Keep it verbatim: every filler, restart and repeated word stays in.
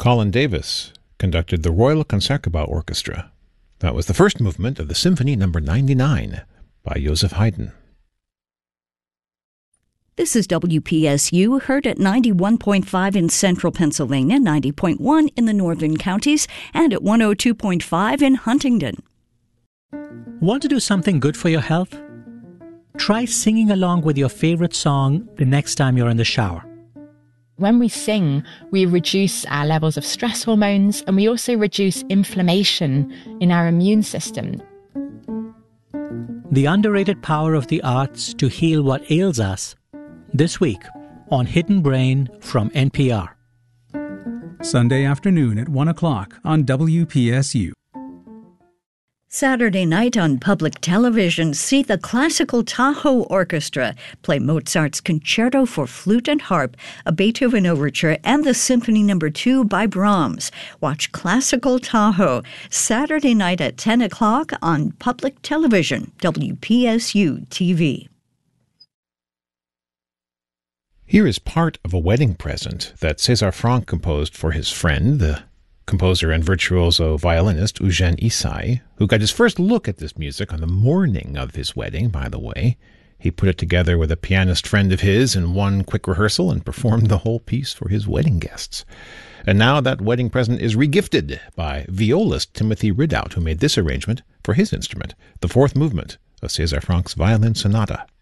Colin Davis conducted the Royal Concertgebouw Orchestra. That was the first movement of the Symphony Number ninety-nine by Joseph Haydn. This is W P S U, heard at ninety-one point five in central Pennsylvania, ninety point one in the northern counties, and at one oh two point five in Huntingdon. Want to do something good for your health? Try singing along with your favorite song the next time you're in the shower. When we sing, we reduce our levels of stress hormones, and we also reduce inflammation in our immune system. The underrated power of the arts to heal what ails us, this week on Hidden Brain from N P R. Sunday afternoon at one o'clock on W P S U. Saturday night on public television, see the Classical Tahoe Orchestra play Mozart's Concerto for Flute and Harp, a Beethoven Overture, and the Symphony Number two by Brahms. Watch Classical Tahoe Saturday night at ten o'clock on public television, W P S U T V. Here is part of a wedding present that César Franck composed for his friend, the composer and virtuoso violinist Eugène Ysaÿe, who got his first look at this music on the morning of his wedding, by the way. He put it together with a pianist friend of his in one quick rehearsal and performed the whole piece for his wedding guests. And now that wedding present is regifted by violist Timothy Ridout, who made this arrangement for his instrument, the fourth movement of César Franck's Violin Sonata.